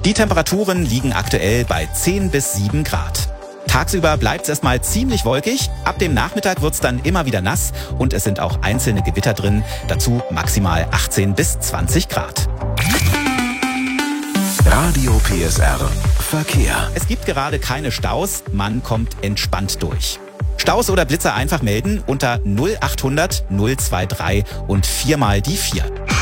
Die Temperaturen liegen aktuell bei 10 bis 7 Grad. Tagsüber bleibt es erstmal ziemlich wolkig, ab dem Nachmittag wird es dann immer wieder nass und es sind auch einzelne Gewitter drin, dazu maximal 18 bis 20 Grad. Radio PSR Verkehr. Es gibt gerade keine Staus, man kommt entspannt durch. Staus oder Blitzer einfach melden unter 0800 023 und 4 mal die 4.